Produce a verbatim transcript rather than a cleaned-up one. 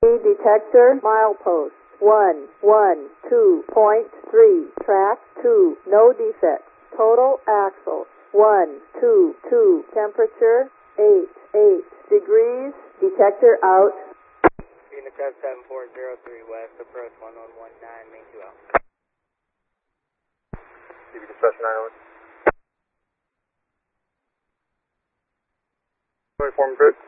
detector, milepost, one, one, two point three, track two, no defects, total axle, one, two, two, temperature, eight, eight degrees, detector out. Phoenix seven four zero three west, approach one one one nine, main two out. C B dispatch nine oh one. Form grid.